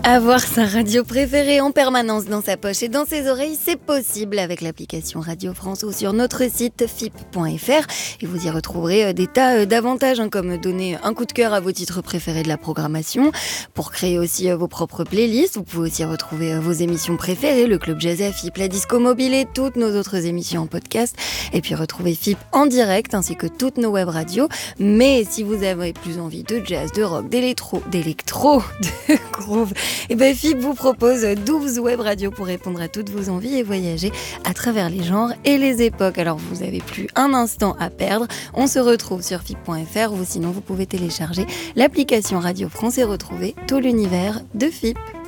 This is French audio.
Avoir sa radio préférée en permanence dans sa poche et dans ses oreilles, c'est possible avec l'application Radio France ou sur notre site fip.fr. Et vous y retrouverez des tas d'avantages, comme donner un coup de cœur à vos titres préférés de la programmation. Pour créer aussi vos propres playlists, vous pouvez aussi retrouver vos émissions préférées, le Club Jazz à Fip, la Disco Mobile et toutes nos autres émissions en podcast. Et puis retrouver Fip en direct ainsi que toutes nos web radios. Mais si vous avez plus envie de jazz, de rock, d'électro, de groove, et bien Fip vous propose 12 web radios pour répondre à toutes vos envies et voyager à travers les genres et les époques. Alors vous n'avez plus un instant à perdre. On se retrouve sur fip.fr ou sinon vous pouvez télécharger l'application Radio France et retrouver tout l'univers de Fip.